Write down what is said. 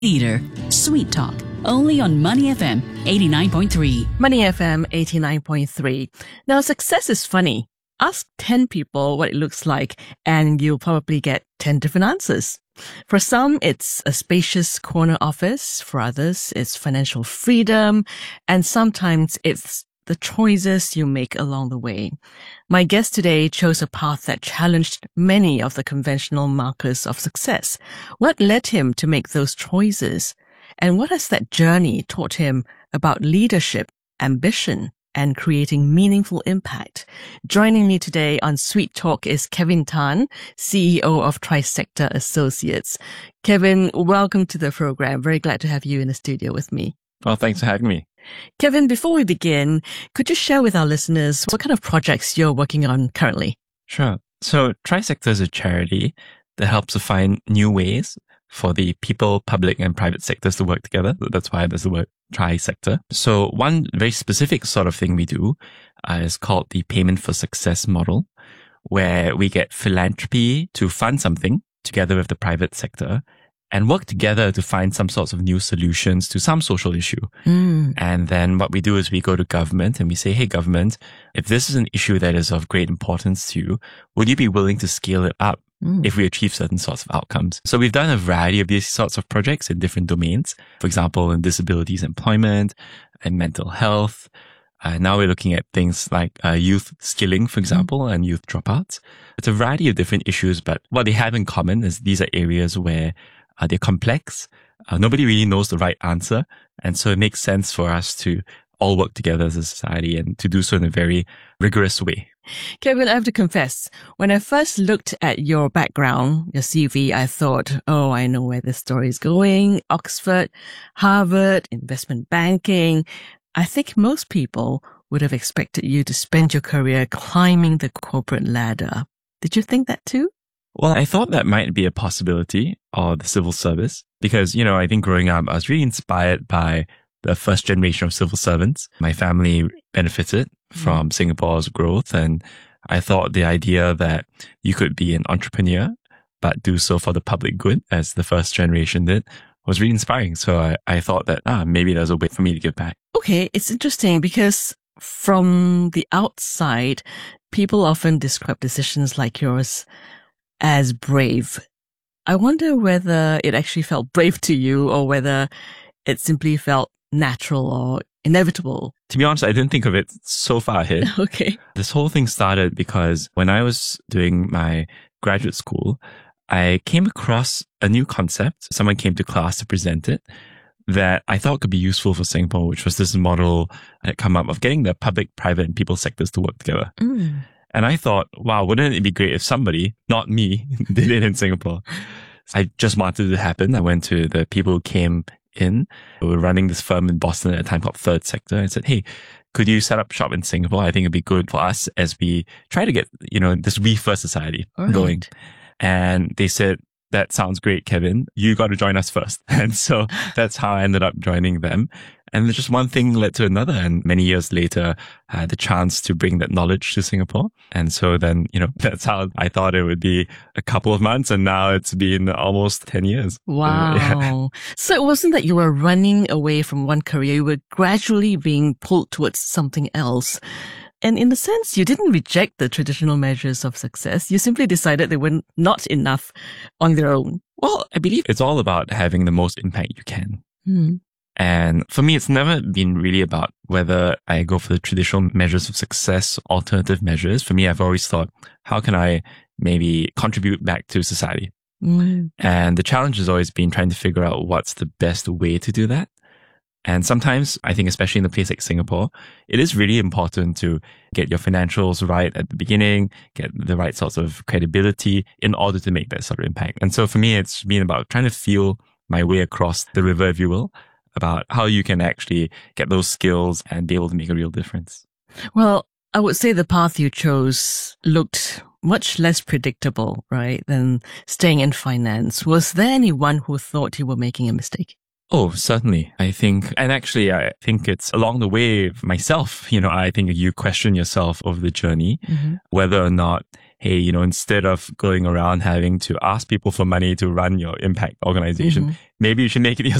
Leader, Sweet Talk, only on Money FM 89.3. Money FM 89.3. Now, success is funny. Ask 10 people what it looks like, and you'll probably get 10 different answers. For some, it's a spacious corner office. For others, it's financial freedom. And sometimes it's the choices you make along the way. My guest today chose a path that challenged many of the conventional markers of success. What led him to make those choices? And what has that journey taught him about leadership, ambition, and creating meaningful impact? Joining me today on Sweet Talk is Kevin Tan, CEO of Trisector Associates. Kevin, welcome to the program. Very glad to have you in the studio with me. Well, thanks for having me. Kevin, before we begin, could you share with our listeners what kind of projects you're working on currently? Sure. So Trisector is a charity that helps to find new ways for the people, public and private sectors to work together. That's why there's the word Trisector. So one very specific sort of thing we do is called the Payment for Success model, where we get philanthropy to fund something together with the private sector and work together to find some sorts of new solutions to some social issue. And then what we do is we go to government and we say, hey, government, if this is an issue that is of great importance to you, would you be willing to scale it up if we achieve certain sorts of outcomes? So we've done a variety of these sorts of projects in different domains. For example, in disabilities employment and mental health. Now we're looking at things like youth skilling, for example, and youth dropouts. It's a variety of different issues, but what they have in common is these are areas where they're complex. Nobody really knows the right answer. And so it makes sense for us to all work together as a society and to do so in a very rigorous way. Kevin, I have to confess, when I first looked at your background, your CV, I thought, oh, I know where this story is going. Oxford, Harvard, investment banking. I think most people would have expected you to spend your career climbing the corporate ladder. Did you think that too? Well, I thought that might be a possibility, or the civil service, because, I think growing up, I was really inspired by the first generation of civil servants. My family benefited from Singapore's growth, and I thought the idea that you could be an entrepreneur, but do so for the public good, as the first generation did, was really inspiring. So I thought that maybe there's a way for me to give back. Okay, it's interesting because from the outside, people often describe decisions like yours as brave. I wonder whether it actually felt brave to you or whether it simply felt natural or inevitable. To be honest, I didn't think of it so far ahead. Okay. This whole thing started because when I was doing my graduate school, I came across a new concept. Someone came to class to present it that I thought could be useful for Singapore, which was this model that had come up of getting the public, private and people sectors to work together. And I thought, wow, wouldn't it be great if somebody, not me, did it in Singapore? I just wanted it to happen. I went to the people who came in. We were running this firm in Boston at a time called Third Sector. I said, hey, could you set up shop in Singapore? I think it'd be good for us as we try to get, this We First society going. And they said, that sounds great, Kevin. You got to join us first. And so that's how I ended up joining them. And just one thing led to another. And many years later, I had the chance to bring that knowledge to Singapore. And so then, that's how I thought it would be a couple of months. And now it's been almost 10 years. Wow. So it wasn't that you were running away from one career. You were gradually being pulled towards something else. And in a sense, you didn't reject the traditional measures of success. You simply decided they were not enough on their own. Well, I believe it's all about having the most impact you can. And for me, it's never been really about whether I go for the traditional measures of success, alternative measures. For me, I've always thought, how can I maybe contribute back to society? And the challenge has always been trying to figure out what's the best way to do that. And sometimes, I think, especially in a place like Singapore, it is really important to get your financials right at the beginning, get the right sorts of credibility in order to make that sort of impact. And so for me, it's been about trying to feel my way across the river, if you will, about how you can actually get those skills and be able to make a real difference. Well, I would say the path you chose looked much less predictable, right, than staying in finance. Was there anyone who thought you were making a mistake? Oh, certainly. I think it's along the way myself, I think you question yourself over the journey, whether or not hey, instead of going around having to ask people for money to run your impact organization, maybe you should make it